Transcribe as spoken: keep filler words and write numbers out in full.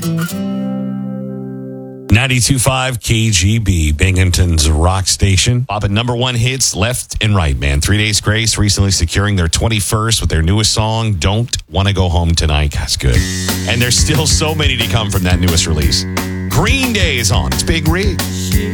ninety-two point five K G B, Binghamton's rock station. Popping number one hits left and right, man. Three Days Grace recently securing their twenty-first with their newest song, Don't Wanna Go Home Tonight. That's good. And there's still so many to come from that newest release. Green Day is on. It's Big Rig.